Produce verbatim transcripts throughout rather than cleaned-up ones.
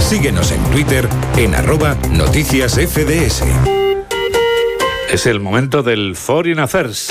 Síguenos en Twitter en arroba noticias F D S. Es el momento del Foreign Affairs.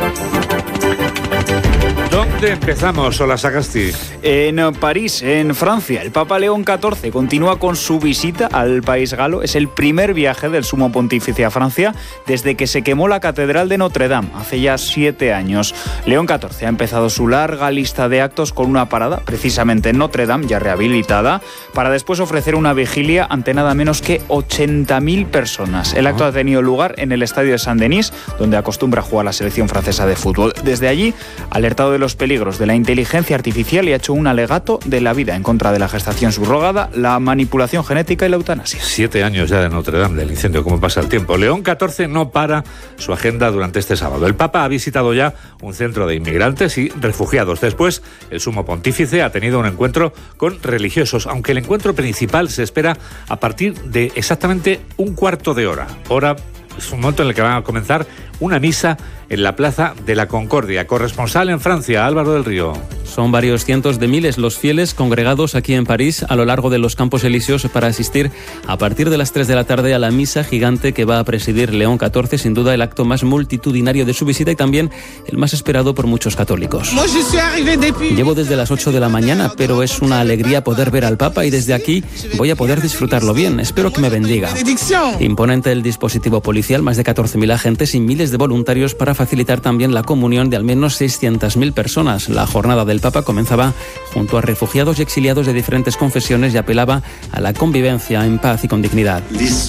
¿Dónde empezamos, Ola Sagasti? En París, en Francia. El Papa León catorce continúa con su visita al país galo. Es el primer viaje del sumo pontífice a Francia desde que se quemó la Catedral de Notre Dame hace ya siete años. León catorce ha empezado su larga lista de actos con una parada, precisamente en Notre Dame, ya rehabilitada, para después ofrecer una vigilia ante nada menos que ochenta mil personas. El acto ha tenido lugar en el estadio de Saint-Denis, donde acostumbra jugar la selección francesa de fútbol. Desde allí, alertado de los peligros de la inteligencia artificial, y ha hecho un alegato de la vida en contra de la gestación subrogada, la manipulación genética y la eutanasia. Siete años ya de Notre Dame, del incendio, cómo pasa el tiempo. León catorce no para su agenda durante este sábado. El Papa ha visitado ya un centro de inmigrantes y refugiados. Después, el sumo pontífice ha tenido un encuentro con religiosos, aunque el encuentro principal se espera a partir de exactamente un cuarto de hora. Hora es un momento en el que van a comenzar una misa en la Plaza de la Concordia. Corresponsal en Francia, Álvaro del Río. Son varios cientos de miles los fieles congregados aquí en París a lo largo de los Campos Elíseos para asistir a partir de las tres de la tarde a la misa gigante que va a presidir León catorce, sin duda el acto más multitudinario de su visita y también el más esperado por muchos católicos. Llevo desde las ocho de la mañana, pero es una alegría poder ver al Papa y desde aquí voy a poder disfrutarlo bien. Espero que me bendiga. Imponente el dispositivo policial, más de catorce mil agentes y miles de voluntarios para facilitar también la comunión de al menos seiscientas mil personas. La jornada del Papa comenzaba junto a refugiados y exiliados de diferentes confesiones y apelaba a la convivencia en paz y con dignidad.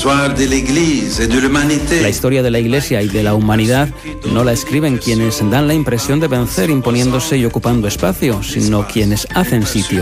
La historia de la Iglesia y de la humanidad no la escriben quienes dan la impresión de vencer imponiéndose y ocupando espacio, sino quienes hacen sitio.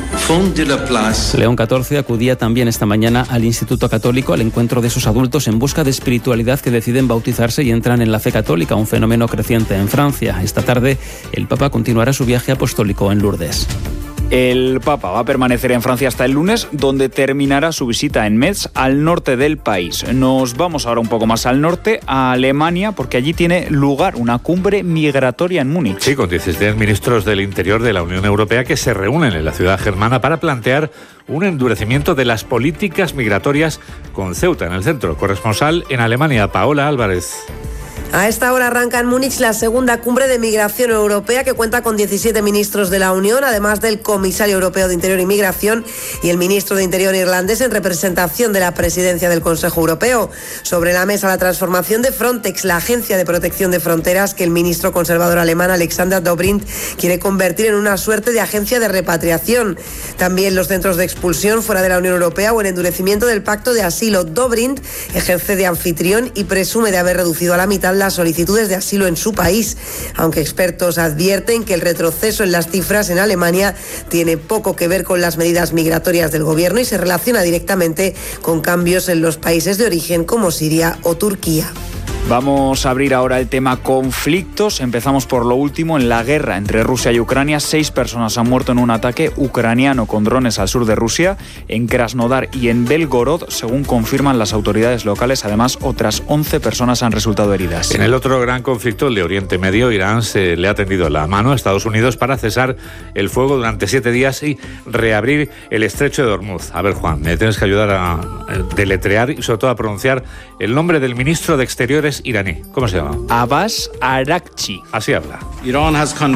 León catorce acudía también esta mañana al Instituto Católico, al encuentro de esos adultos en busca de espiritualidad que deciden bautizarse y entran en la fe católica, un fenómeno creciente en Francia. Esta tarde el Papa continuará su viaje apostólico en Lourdes. El Papa va a permanecer en Francia hasta el lunes, donde terminará su visita en Metz, al norte del país. Nos vamos ahora un poco más al norte, a Alemania, porque allí tiene lugar una cumbre migratoria en Múnich. Sí, con dieciséis ministros del Interior de la Unión Europea que se reúnen en la ciudad germana para plantear un endurecimiento de las políticas migratorias, con Ceuta en el centro. Corresponsal en Alemania, Paola Álvarez. A esta hora arranca en Múnich la segunda cumbre de migración europea, que cuenta con diecisiete ministros de la Unión, además del comisario europeo de Interior y Migración y el ministro de Interior irlandés en representación de la presidencia del Consejo Europeo. Sobre la mesa la transformación de Frontex, la agencia de protección de fronteras que el ministro conservador alemán Alexander Dobrindt quiere convertir en una suerte de agencia de repatriación. También los centros de expulsión fuera de la Unión Europea o el endurecimiento del pacto de asilo. Dobrindt ejerce de anfitrión y presume de haber reducido a la mitad las solicitudes de asilo en su país, aunque expertos advierten que el retroceso en las cifras en Alemania tiene poco que ver con las medidas migratorias del gobierno y se relaciona directamente con cambios en los países de origen como Siria o Turquía. Vamos a abrir ahora el tema conflictos. Empezamos por lo último. En la guerra entre Rusia y Ucrania, seis personas han muerto en un ataque ucraniano con drones al sur de Rusia, en Krasnodar y en Belgorod, según confirman las autoridades locales. Además, otras once personas han resultado heridas. En el otro gran conflicto, el de Oriente Medio, Irán se le ha tendido la mano a Estados Unidos para cesar el fuego durante siete días y reabrir el estrecho de Hormuz. A ver, Juan, me tienes que ayudar a deletrear y sobre todo a pronunciar el nombre del ministro de Exteriores iraní. ¿Cómo se llama? Abbas Araghchi. Así habla. Irán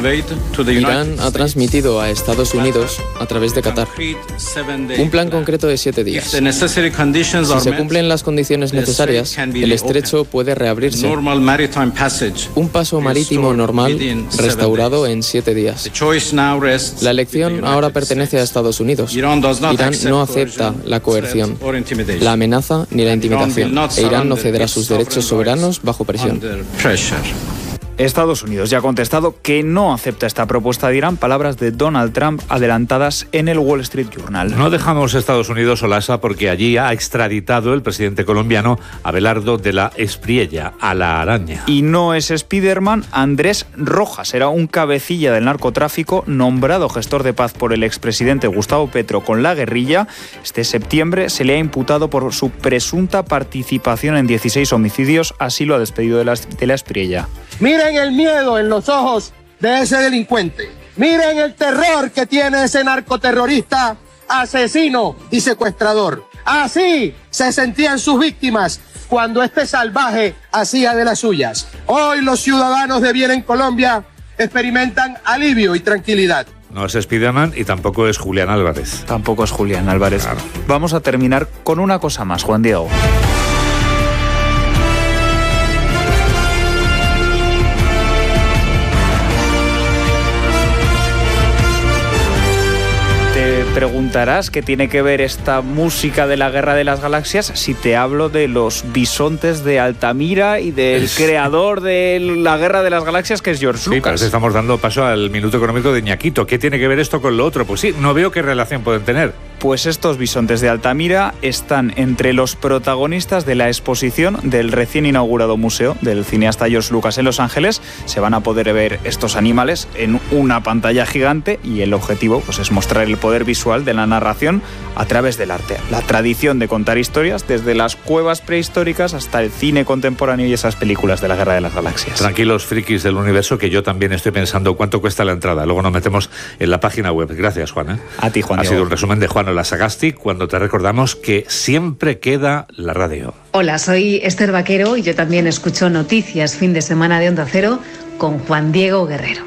ha transmitido a Estados Unidos, a través de Qatar, un plan concreto de siete días. Si se cumplen las condiciones necesarias, el estrecho puede reabrirse. Un paso marítimo normal restaurado en siete días. La elección ahora pertenece a Estados Unidos. Irán no acepta la coerción, la amenaza ni la intimidación, e Irán no cederá sus derechos soberanos bajo presión. Estados Unidos ya ha contestado que no acepta esta propuesta de Irán, palabras de Donald Trump adelantadas en el Wall Street Journal. No dejamos Estados Unidos, Olasa, porque allí ha extraditado el presidente colombiano Abelardo de la Espriella, a la araña. Y no es Spiderman. Andrés Rojas era un cabecilla del narcotráfico nombrado gestor de paz por el expresidente Gustavo Petro con la guerrilla. Este septiembre se le ha imputado por su presunta participación en dieciséis homicidios. Así lo ha despedido de la, de la Espriella. Miren el miedo en los ojos de ese delincuente. Miren el terror que tiene ese narcoterrorista asesino y secuestrador. Así se sentían sus víctimas cuando este salvaje hacía de las suyas. Hoy los ciudadanos de bien en Colombia experimentan alivio y tranquilidad. No es Spiderman y tampoco es Julián Álvarez. Tampoco es Julián Álvarez. Claro. Vamos a terminar con una cosa más, Juan Diego. Preguntarás qué tiene que ver esta música de la Guerra de las Galaxias si te hablo de los bisontes de Altamira y del es... creador de la Guerra de las Galaxias, que es George sí, Lucas. Parece que estamos dando paso al minuto económico de Ñaquito. ¿Qué tiene que ver esto con lo otro? Pues sí, no veo qué relación pueden tener. Pues estos bisontes de Altamira están entre los protagonistas de la exposición del recién inaugurado museo del cineasta George Lucas en Los Ángeles. Se van a poder ver estos animales en una pantalla gigante y el objetivo pues, es mostrar el poder visual de la narración a través del arte. La tradición de contar historias desde las cuevas prehistóricas hasta el cine contemporáneo y esas películas de la Guerra de las Galaxias. Tranquilos, frikis del universo, que yo también estoy pensando cuánto cuesta la entrada. Luego nos metemos en la página web. Gracias, Juan. ¿eh? A ti, Juan Ha Diego. sido un resumen de Juan Ola Sagasti, cuando te recordamos que siempre queda la radio. Hola, soy Esther Vaquero y yo también escucho Noticias Fin de Semana de Onda Cero con Juan Diego Guerrero.